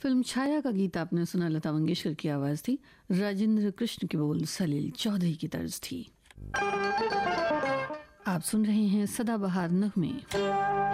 Film छाया का गीत आपने सुना, लता मंगेशकर की आवाज थी, राजेंद्र कृष्ण के बोल सलील चौधरी की तर्ज थी। आप सुन रहे हैं सदाबहार नगमे।